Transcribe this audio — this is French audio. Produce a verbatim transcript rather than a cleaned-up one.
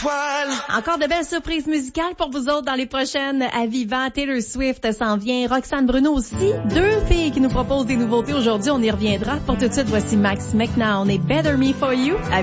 étoiles. Encore de belles surprises musicales pour vous autres dans les prochaines à Vivant. Taylor Swift s'en vient, Roxane Bruno aussi. Deux filles qui nous proposent des nouveautés aujourd'hui, on y reviendra. Pour tout de suite, voici Max McNown et Better Me For You à